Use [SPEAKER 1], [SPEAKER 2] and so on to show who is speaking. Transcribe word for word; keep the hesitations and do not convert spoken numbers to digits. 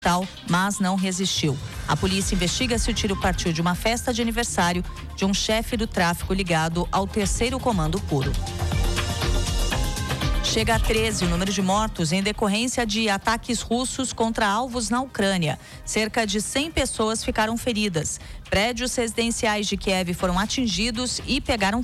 [SPEAKER 1] mas não resistiu. A polícia investiga se o tiro partiu de uma festa de aniversário de um chefe do tráfico ligado ao terceiro comando puro. Chega a treze o número de mortos em decorrência de ataques russos contra alvos na Ucrânia. Cerca de cem pessoas ficaram feridas. Prédios residenciais de Kiev foram atingidos e pegaram